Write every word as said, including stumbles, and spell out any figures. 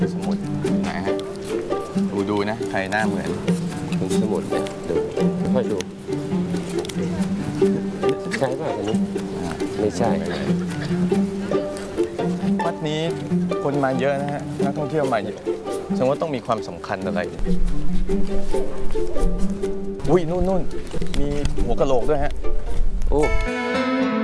สมุดไหนฮะดูดูนะใครหน้าเหมือนเป็นสมุดเนี่ยดูค่อยดูใช่ป่ะอันนี้ไม่ใช่วัดนี้คนมาเยอะนะฮะนักท่องเที่ยวมาเยอะแสดงว่าต้องมีความสำคัญอะไรอุ้ยนู่นนู่นมีหัวกะโหลกด้วยฮะโอ้